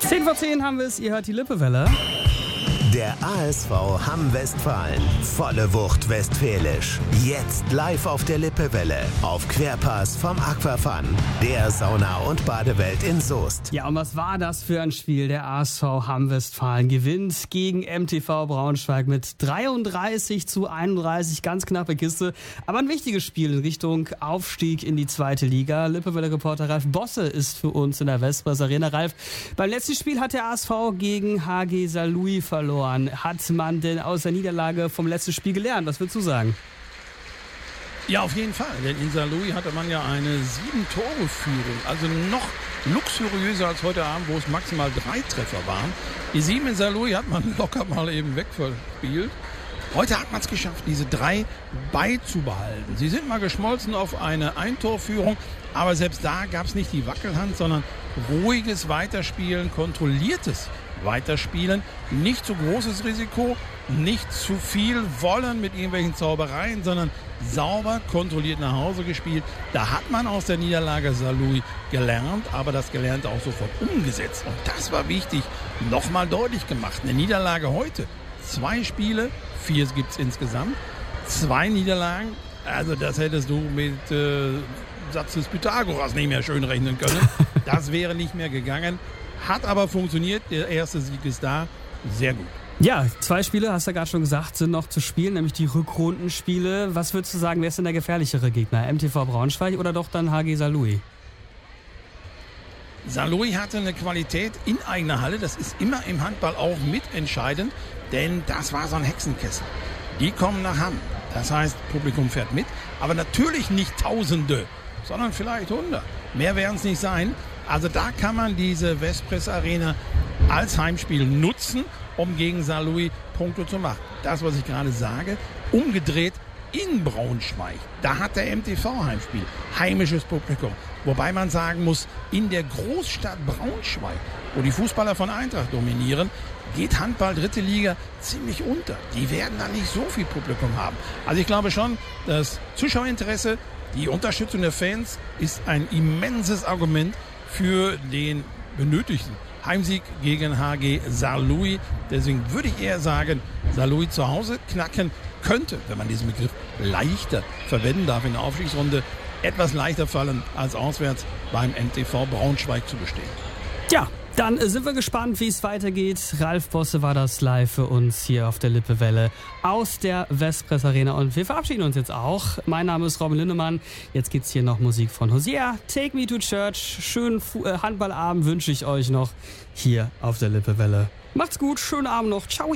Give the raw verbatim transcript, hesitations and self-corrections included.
zehn vor zehn haben wir es, ihr hört die Lippewelle. Der A S V Hamm Westfalen. Volle Wucht westfälisch. Jetzt live auf der Lippewelle. Auf Querpass vom Aquafun. Der Sauna- und Badewelt in Soest. Ja, und was war das für ein Spiel? Der A S V Hamm Westfalen gewinnt gegen M T V Braunschweig mit dreiunddreißig zu einunddreißig. Ganz knappe Kiste. Aber ein wichtiges Spiel in Richtung Aufstieg in die zweite Liga. Lippewelle-Reporter Ralf Bosse ist für uns in der Vespers Arena. Ralf, beim letzten Spiel hat der A S V gegen H G Saarlouis verloren. Hat man denn aus der Niederlage vom letzten Spiel gelernt? Was würdest du sagen? Ja, auf jeden Fall. Denn in Saarlouis hatte man ja eine sieben-Tore-Führung. Also noch luxuriöser als heute Abend, wo es maximal drei Treffer waren. Die sieben in Saarlouis hat man locker mal eben wegverspielt. Heute hat man es geschafft, diese drei beizubehalten. Sie sind mal geschmolzen auf eine Eintorführung, aber selbst da gab es nicht die Wackelhand, sondern ruhiges Weiterspielen, kontrolliertes Weiterspielen, nicht zu großes Risiko, nicht zu viel wollen mit irgendwelchen Zaubereien, sondern sauber kontrolliert nach Hause gespielt. Da hat man aus der Niederlage Saarlouis gelernt, aber das Gelernte auch sofort umgesetzt. Und das war wichtig, nochmal deutlich gemacht. Eine Niederlage heute, zwei Spiele, vier gibt es insgesamt, zwei Niederlagen, also das hättest du mit äh, Satz des Pythagoras nicht mehr schön rechnen können. Das wäre nicht mehr gegangen. Hat aber funktioniert, der erste Sieg ist da, sehr gut. Ja, zwei Spiele, hast du ja gerade schon gesagt, sind noch zu spielen, nämlich die Rückrundenspiele. Was würdest du sagen, wer ist denn der gefährlichere Gegner? M T V Braunschweig oder doch dann H G Saarlouis? Saarlouis hatte eine Qualität in eigener Halle, das ist immer im Handball auch mitentscheidend, denn das war so ein Hexenkessel. Die kommen nach Hamm, das heißt, Publikum fährt mit, aber natürlich nicht Tausende, sondern vielleicht hundert. Mehr werden es nicht sein. Also da kann man diese Vespers Arena als Heimspiel nutzen, um gegen Saarlouis Punkte zu machen. Das, was ich gerade sage, umgedreht in Braunschweig. Da hat der M T V Heimspiel, heimisches Publikum. Wobei man sagen muss, in der Großstadt Braunschweig, wo die Fußballer von Eintracht dominieren, geht Handball dritte Liga ziemlich unter. Die werden da nicht so viel Publikum haben. Also ich glaube schon, das Zuschauerinteresse, die Unterstützung der Fans ist ein immenses Argument für den benötigten Heimsieg gegen H G Saarlouis. Deswegen würde ich eher sagen, Saarlouis zu Hause knacken könnte, wenn man diesen Begriff leichter verwenden darf in der Aufstiegsrunde, etwas leichter fallen als auswärts beim M T V Braunschweig zu bestehen. Ja, dann sind wir gespannt, wie es weitergeht. Ralf Bosse war das live für uns hier auf der Lippewelle aus der Vespers Arena. Und wir verabschieden uns jetzt auch. Mein Name ist Robin Lindemann. Jetzt gibt's hier noch Musik von Hosea. Take Me to Church. Schönen Fu- äh, Handballabend wünsche ich euch noch hier auf der Lippewelle. Macht's gut, schönen Abend noch. Ciao.